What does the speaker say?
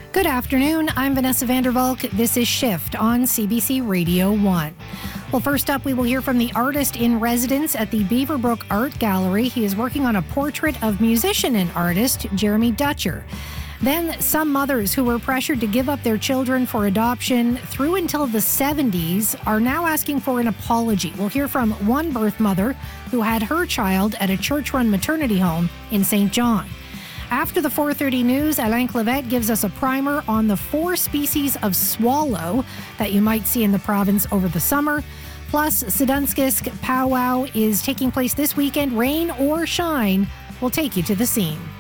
Good afternoon. I'm Vanessa Vandervalk. This is Shift on CBC Radio 1. Well, first up, we will hear from the artist in residence at the Beaverbrook Art Gallery. He is working on a portrait of musician and artist Jeremy Dutcher. Then some mothers who were pressured to give up their children for adoption through until the 70s are now asking for an apology. We'll hear from one birth mother who had her child at a church-run maternity home in St. John. After the 4:30 news, Alain Clavette gives us a primer on the 4 species of swallow that you might see in the province over the summer. Plus, Sedunskisk Powwow is taking place this weekend. Rain or shine, will take you to the scene.